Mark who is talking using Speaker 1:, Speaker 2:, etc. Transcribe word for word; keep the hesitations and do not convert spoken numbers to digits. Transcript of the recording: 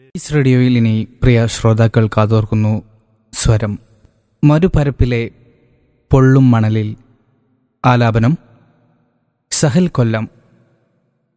Speaker 1: Is റേഡിയോയിൽ ഇനി പ്രിയ ശ്രോതാക്കൾ കാതോർക്കുന്നു സ്വരം. മരുപരപ്പിലെ പൊള്ളും മണലിൽ. ആലാപനം സഹൽ കൊല്ലം.